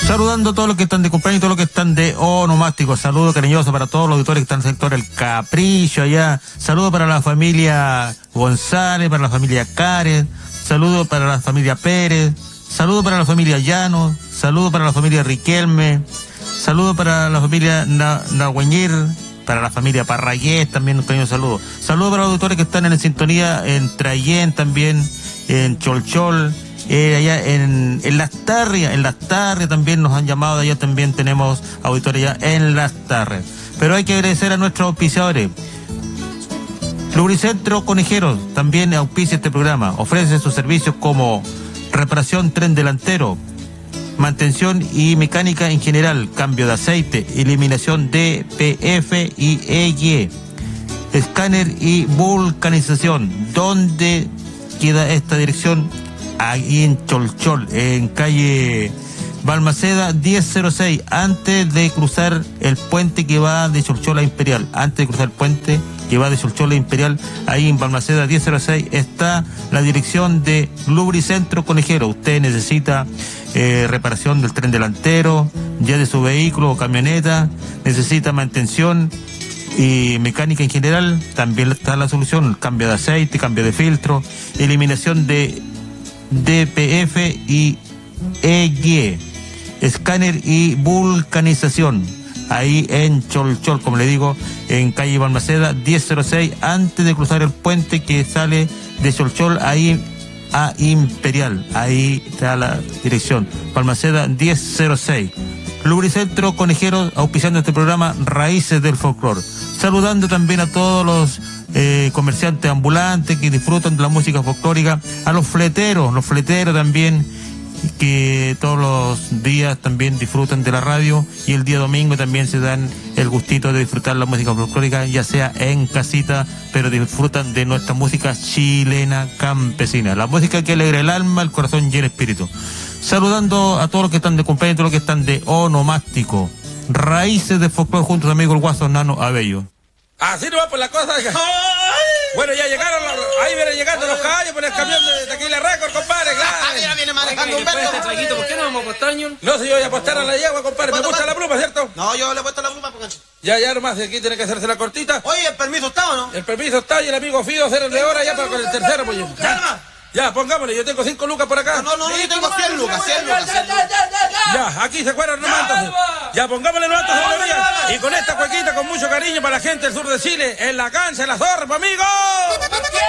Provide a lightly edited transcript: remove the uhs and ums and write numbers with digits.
Saludando a todos los que están de cumpleaños y todos los que están de onomástico. Saludo cariñoso para todos los auditores que están en el sector El Capricho allá. Saludo para la familia González, para la familia Karen. Saludo para la familia Pérez. Saludo para la familia Llano. Saludo para la familia Riquelme. Saludo para la familia Nahueñir. Para la familia Parragués también un cariñoso saludo. Saludo para los auditores que están en sintonía en Trayén también, en Cholchol. Allá en Las Tarrias también nos han llamado, allá también tenemos auditores ya en Las Tarrias. Pero hay que agradecer a nuestros auspiciadores. Lubricentro Conejeros también auspicia este programa. Ofrece sus servicios como reparación tren delantero, mantención y mecánica en general, cambio de aceite, eliminación de PF y EY, escáner y vulcanización. ¿Dónde queda esta dirección? Ahí en Cholchol, en calle Balmaceda 1006, antes de cruzar el puente que va de Cholchol a Imperial. Antes de cruzar el puente que va de Cholchol a Imperial, ahí en Balmaceda 1006 está la dirección de Lubricentro Conejero. Usted necesita reparación del tren delantero, ya de su vehículo o camioneta, necesita mantención y mecánica en general, también está la solución: cambio de aceite, cambio de filtro, eliminación de DPF y EY, escáner y vulcanización. Ahí en Cholchol, como le digo, en calle Balmaceda 1006, antes de cruzar el puente que sale de Cholchol ahí a Imperial. Ahí está la dirección, Balmaceda 1006. Lubricentro Conejero auspiciando este programa Raíces del Folclor. Saludando también a todos los comerciantes ambulantes que disfrutan de la música folclórica, a los fleteros también, que todos los días también disfrutan de la radio, y el día domingo también se dan el gustito de disfrutar la música folclórica, ya sea en casita, pero disfrutan de nuestra música chilena campesina, la música que alegra el alma, el corazón y el espíritu. Saludando a todos los que están de cumpleaños, todos los que están de onomástico. Raíces de Folclor junto a mi amigo el Guaso Nano Abello. Así no va por la cosa. Bueno, ya llegaron, ahí vienen llegando los caballos por el camión de Tequila Record, compadre, claro. Ya viene manejando un verbo. ¿Por qué no vamos a apostar, ño? No, si yo voy a apostar a la yegua, compadre. ¿Me gusta la pluma, cierto? No, yo le he puesto la pluma porque... Ya nomás, aquí tiene que hacerse la cortita. Oye, ¿el permiso está o no? El permiso está, y el amigo Fido hacer el de hora ya para con el tercero, pues. Ya, pongámosle, yo tengo 5 lucas por acá. No, yo tengo 100 lucas. Ya, aquí se fueron nomás entonces. Ya, pongámosle nomás entonces, y con esta cuequita con mucho cariño para la gente del sur de Chile, en la cancha, en la zorra, amigo.